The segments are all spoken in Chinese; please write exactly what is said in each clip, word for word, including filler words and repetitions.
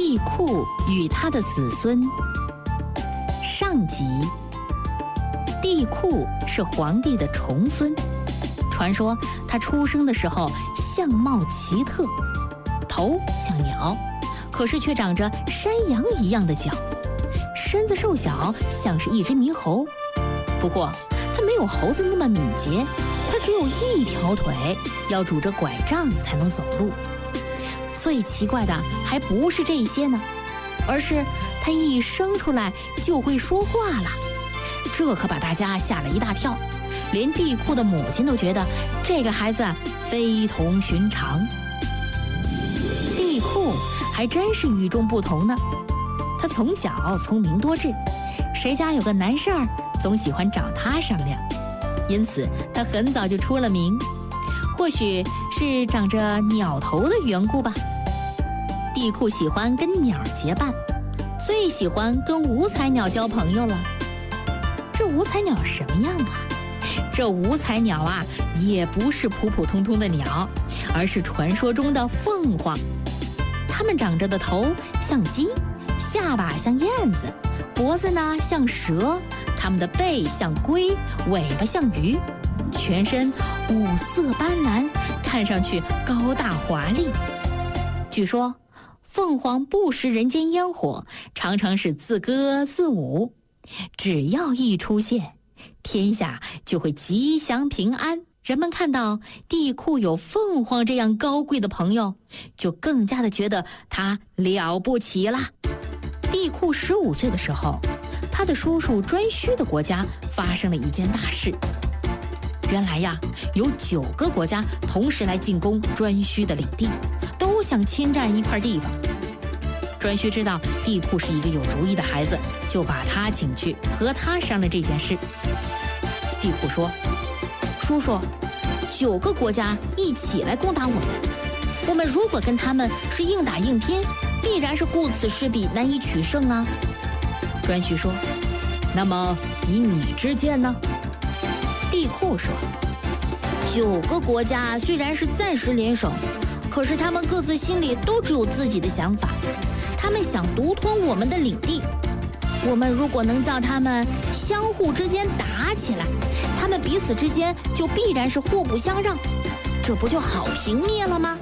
帝喾与他的子孙上集。帝喾是皇帝的重孙，传说他出生的时候相貌奇特，头像鸟，可是却长着山羊一样的角，身子瘦小，像是一只猕猴。不过他没有猴子那么敏捷，他只有一条腿，要拄着拐杖才能走路。最奇怪的还不是这些呢，而是他一生出来就会说话了，这可把大家吓了一大跳，连帝喾的母亲都觉得这个孩子非同寻常。帝喾还真是与众不同呢，他从小聪明多智，谁家有个难事儿总喜欢找他商量，因此他很早就出了名。或许是长着鸟头的缘故吧，帝喾喜欢跟鸟结伴，最喜欢跟五彩鸟交朋友了。这五彩鸟什么样啊？这五彩鸟啊，也不是普普通通的鸟，而是传说中的凤凰。它们长着的头像鸡，下巴像燕子，脖子呢像蛇，它们的背像龟，尾巴像鱼，全身五色斑斓，看上去高大华丽。据说凤凰不食人间烟火，常常是自歌自舞，只要一出现，天下就会吉祥平安。人们看到帝喾有凤凰这样高贵的朋友，就更加的觉得他了不起了。帝喾十五岁的时候，他的叔叔颛顼的国家发生了一件大事。原来呀，有九个国家同时来进攻颛顼的领地，都想侵占一块地方。颛顼知道帝喾是一个有主意的孩子，就把他请去和他商量这件事。帝喾说：叔叔，九个国家一起来攻打我们，我们如果跟他们是硬打硬拼，必然是顾此失彼，难以取胜啊。颛顼说：那么以你之见呢？帝喾说：九个国家虽然是暂时联手，可是他们各自心里都只有自己的想法，他们想独吞我们的领地。我们如果能叫他们相互之间打起来，他们彼此之间就必然是互不相让，这不就好平灭了吗？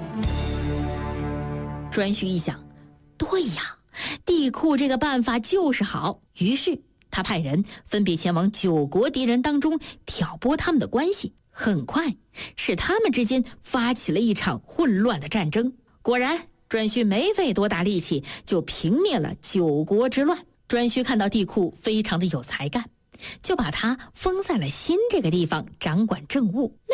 颛顼一想，对呀，帝喾这个办法就是好，于是他派人分别前往九国敌人当中挑拨他们的关系，很快使他们之间发起了一场混乱的战争。果然，颛顼没费多大力气就平灭了九国之乱。颛顼看到帝喾非常的有才干，就把他封在了新这个地方掌管政务。